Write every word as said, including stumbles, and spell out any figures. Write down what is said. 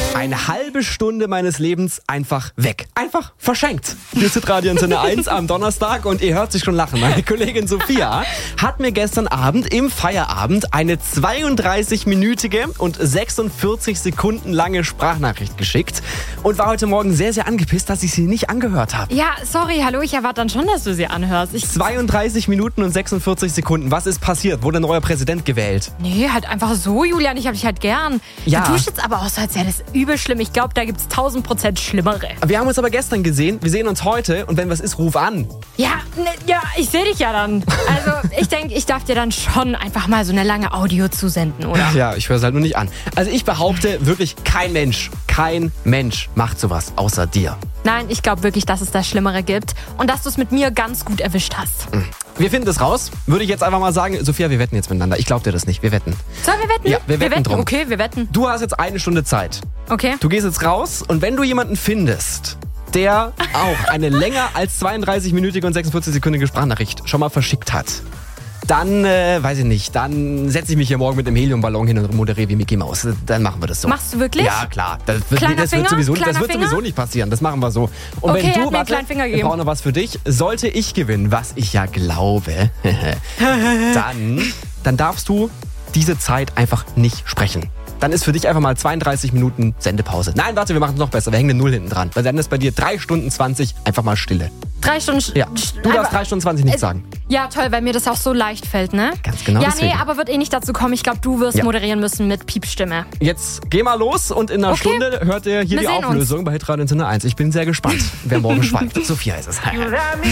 Eine halbe Stunde meines Lebens einfach weg. Einfach verschenkt. Hier ist Radio Antenne eins am Donnerstag und ihr hört sich schon lachen. Meine Kollegin Sophia hat mir gestern Abend im Feierabend eine zweiunddreißig-minütige und sechsundvierzig Sekunden lange Sprachnachricht geschickt und war heute Morgen sehr, sehr angepisst, dass ich sie nicht angehört habe. Ja, sorry, hallo, ich erwarte dann schon, dass du sie anhörst. Ich zweiunddreißig Minuten und sechsundvierzig Sekunden. Was ist passiert? Wurde ein neuer Präsident gewählt? Nee, halt einfach so, Julian, ich hab dich halt gern. Ja. Du tust jetzt aber auch so, als wäre das übel schlimm. Ich glaube, da gibt's tausend Prozent Schlimmere. Wir haben uns aber gestern gesehen, wir sehen uns heute und wenn was ist, ruf an. Ja, ne, ja, ich sehe dich ja dann. Also, ich denke, ich darf dir dann schon einfach mal so eine lange Audio zusenden, oder? Ja, ich höre es halt nur nicht an. Also ich behaupte wirklich, kein Mensch, kein Mensch macht sowas außer dir. Nein, ich glaube wirklich, dass es das Schlimmere gibt und dass du es mit mir ganz gut erwischt hast. Wir finden das raus. Würde ich jetzt einfach mal sagen, Sophia, wir wetten jetzt miteinander. Ich glaube dir das nicht. Wir wetten. Sollen wir wetten? Ja, wir wetten drum. Okay, wir wetten. Du hast jetzt eine Stunde Zeit. Okay. Du gehst jetzt raus und wenn du jemanden findest, der auch eine länger als zweiunddreißig-minütige und sechsundvierzig-sekündige Sprachnachricht schon mal verschickt hat, dann, äh, weiß ich nicht, dann setze ich mich hier morgen mit dem Heliumballon hin und moderiere wie Mickey Mouse. Dann machen wir das so. Machst du wirklich? Ja, klar. Das wird, Kleiner das wird, Finger? sowieso, das Kleiner wird Finger? sowieso nicht passieren. Das machen wir so. Und Okay, wenn er hat du, mir einen warte, kleinen Finger wir gegeben. brauchen noch was für dich. Sollte ich gewinnen, was ich ja glaube, dann, dann darfst du diese Zeit einfach nicht sprechen. Dann ist für dich einfach mal zweiunddreißig Minuten Sendepause. Nein, warte, wir machen es noch besser. Wir hängen eine Null hinten dran. Weil dann ist bei dir drei Stunden zwanzig einfach mal Stille. Drei Stunden... Sch- Ja, Sch- du darfst aber- drei Stunden zwanzig nichts äh, sagen. Ja, toll, weil mir das auch so leicht fällt, ne? Ganz genau Ja, deswegen. nee, aber wird eh nicht dazu kommen. Ich glaube, du wirst Ja. moderieren müssen mit Piepstimme. Jetzt geh mal los und in einer Okay. Stunde hört ihr hier Wir die sehen uns. Auflösung bei Hitradio Antenne eins. Ich bin sehr gespannt, wer morgen schweigt. Sophia ist es.